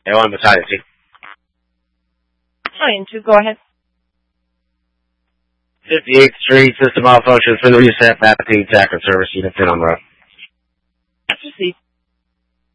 A1 Battalion 2. Battalion 2, go ahead. 58th Street, system malfunction, been reset, map team, TAC and service units in on road. Proceed.